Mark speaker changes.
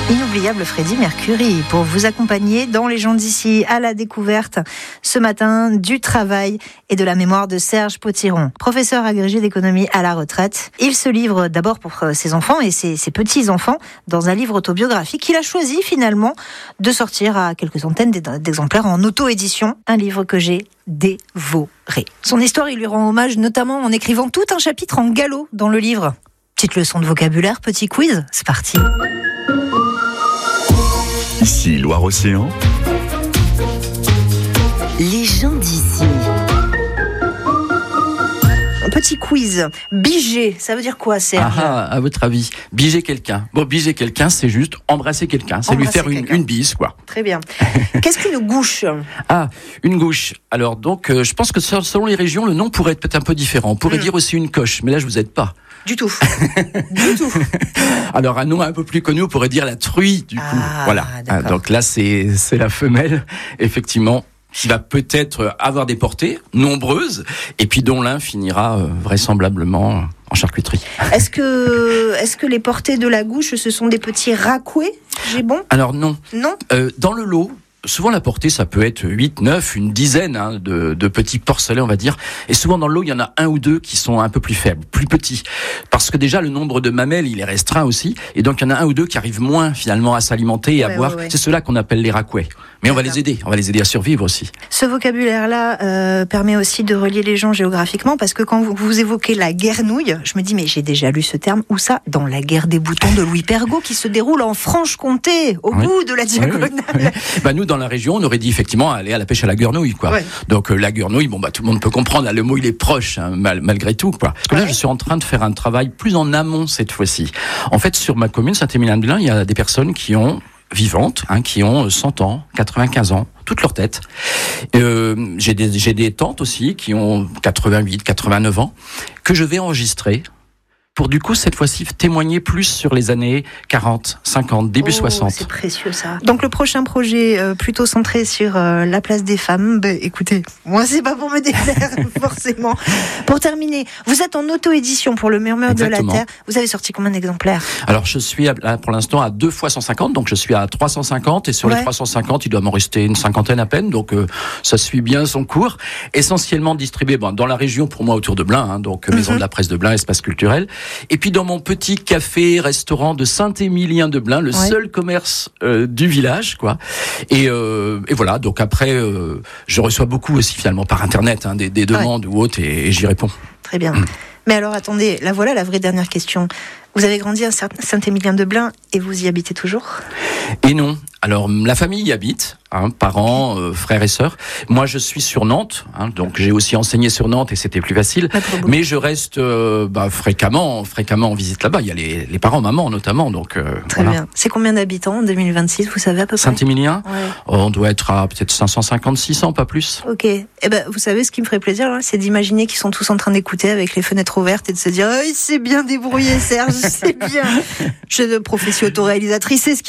Speaker 1: Inoubliable Freddie Mercury pour vous accompagner dans Les gens d'ici à la découverte ce matin du travail et de la mémoire de Serge Potiron, professeur agrégé d'économie à la retraite. Il se livre d'abord pour ses enfants et ses petits-enfants dans un livre autobiographique qu'il a choisi finalement de sortir à quelques centaines d'exemplaires en auto-édition, un livre que j'ai dévoré. Son histoire, il lui rend hommage notamment en écrivant tout un chapitre en galop dans le livre. Petite leçon de vocabulaire, petit quiz, c'est parti.
Speaker 2: Ici Loire-Océan.
Speaker 3: Les gens d'ici.
Speaker 1: Petit quiz. Biger, ça veut dire quoi, Serge ?
Speaker 4: À votre avis, biger quelqu'un. Bon, biger quelqu'un, c'est juste embrasser quelqu'un. C'est lui faire une bise, quoi.
Speaker 1: Très bien. Qu'est-ce qu'une gouche ?
Speaker 4: Une gouche. Alors, donc, je pense que selon les régions, le nom pourrait être peut-être un peu différent. On pourrait dire aussi une coche, mais là, je vous aide pas.
Speaker 1: Du tout. Du tout.
Speaker 4: Alors, un nom un peu plus connu, on pourrait dire la truie, du coup. Voilà. Donc là, c'est la femelle, effectivement, qui va peut-être avoir des portées nombreuses, et puis dont l'un finira vraisemblablement en charcuterie.
Speaker 1: Est-ce que les portées de la gouche, ce sont des petits racouets ? J'ai bon ?
Speaker 4: Alors non.
Speaker 1: Non ?
Speaker 4: Dans le lot, souvent la portée, ça peut être 8, 9, une dizaine de petits porcelets, on va dire. Et souvent dans le lot, il y en a un ou deux qui sont un peu plus faibles, plus petits. Parce que déjà, le nombre de mamelles, il est restreint aussi. Et donc, il y en a un ou deux qui arrivent moins, finalement, à s'alimenter et à boire. Ouais. C'est ceux-là qu'on appelle les racouets. Mais on va les aider à survivre aussi.
Speaker 1: Ce vocabulaire-là permet aussi de relier les gens géographiquement, parce que quand vous évoquez la guernouille, je me dis, mais j'ai déjà lu ce terme, où ça ? Dans la guerre des boutons de Louis Pergaud, qui se déroule en Franche-Comté, au bout de la diagonale.
Speaker 4: Oui. Nous, dans la région, on aurait dit effectivement aller à la pêche à la guernouille, quoi. Ouais. Donc la guernouille, tout le monde peut comprendre. Là, le mot, il est proche, malgré tout, quoi. Parce que là, je suis en train de faire un travail plus en amont cette fois-ci. En fait, sur ma commune, Saint-Émilion-de-Blain, il y a des personnes vivantes, qui ont 100 ans, 95 ans, toute leur tête. J'ai des tantes aussi qui ont 88, 89 ans, que je vais enregistrer pour du coup, cette fois-ci, témoigner plus sur les années 40, 50, début 60.
Speaker 1: C'est précieux ça. Donc le prochain projet plutôt centré sur la place des femmes, écoutez, moi c'est pas pour me déplaire forcément. Pour terminer, vous êtes en auto-édition pour le Murmure de la Terre. Vous avez sorti combien d'exemplaires ?
Speaker 4: Alors je suis là, pour l'instant à 2 fois 150, donc je suis à 350 et sur les 350, il doit m'en rester une cinquantaine à peine, donc ça suit bien son cours. Essentiellement distribué dans la région pour moi autour de Blain, donc Maison de la Presse de Blain, espace culturel. Et puis dans mon petit café-restaurant de Saint-Émilien-de-Blain, le seul commerce du village, quoi. Et voilà, donc après, je reçois beaucoup aussi finalement par Internet des demandes ou autres et j'y réponds.
Speaker 1: Très bien. Mais alors attendez, voilà la vraie dernière question. Vous avez grandi à Saint-Émilien-de-Blain et vous y habitez toujours ?
Speaker 4: Et non. Alors la famille y habite, parents, frères et sœurs. Moi je suis sur Nantes, donc j'ai aussi enseigné sur Nantes et c'était plus facile. Mais je reste fréquemment en visite là-bas. Il y a les parents, maman notamment. Donc
Speaker 1: très bien. C'est combien d'habitants en 2026, vous savez à peu près ?
Speaker 4: Saint-Émilien, on doit être à peut-être 550, 600, pas plus.
Speaker 1: Ok. Vous savez ce qui me ferait plaisir, c'est d'imaginer qu'ils sont tous en train d'écouter avec les fenêtres ouvertes et de se dire, il s'est bien débrouillé Serge, c'est bien. Je suis de profession autoréalisatrice, c'est ce qui